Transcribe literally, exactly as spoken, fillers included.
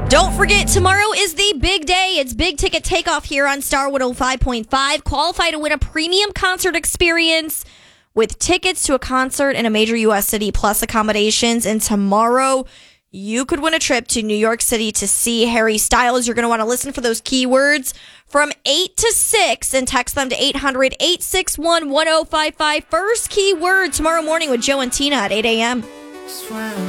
Don't forget, tomorrow is the big day. It's big ticket takeoff here on Star one oh five point five. Qualify to win a premium concert experience with tickets to a concert in a major U S city plus accommodations. And tomorrow, you could win a trip to New York City to see Harry Styles. You're going to want to listen for those keywords from eight to six and text them to eight hundred, eight six one, one oh five five. First keyword tomorrow morning with Joe and Tina at eight a.m.